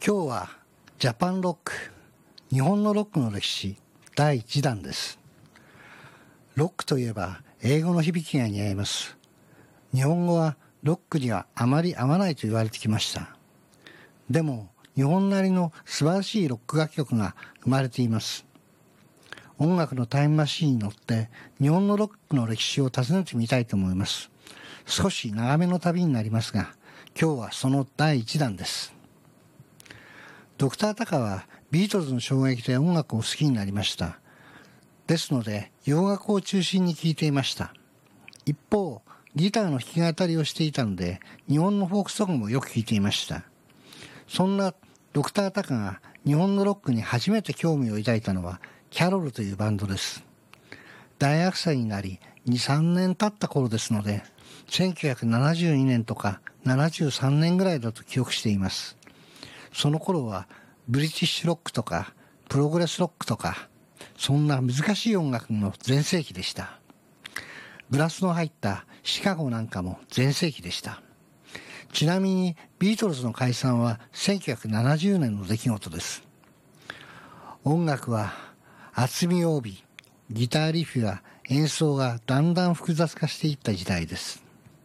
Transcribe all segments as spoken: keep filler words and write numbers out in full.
今日はジャパンロック、日本のロックの歴史だいいちだんです。ロックといえば英語の響きが似合います。日本語はロックにはあまり合わないと言われてきました。でも日本なりの素晴らしいロック楽曲が生まれています。音楽のタイムマシーンに乗って日本のロックの歴史を訪ねてみたいと思います。少し長めの旅になりますが、今日はそのだいいちだんです。ドクター・タカはビートルズの衝撃で音楽を好きになりました。ですので洋楽を中心に聴いていました。一方、ギターの弾き語りをしていたので日本のフォークソングもよく聴いていました。そんなドクター・タカが日本のロックに初めて興味を抱いたのはキャロルというバンドです。大学生になりに、さんねん経った頃ですので、せんきゅうひゃくななじゅうにねんとかななじゅうさんねんぐらいだと記憶しています。その頃はブリティッシュロックとかプログレスロックとか、そんな難しい音楽の全盛期でした。ブラスの入ったシカゴなんかも全盛期でした。ちなみにビートルズの解散はせんきゅうひゃくななじゅうねんの出来事です。音楽は厚みを帯び、ギターリフや演奏がだんだん複雑化していった時代です。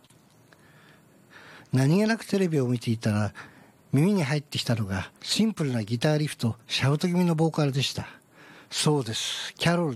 何気なくテレビを見ていたら耳に入ってきたのがシンプルなギターリフとシャウト気味のボーカルでした。そうです。キャロル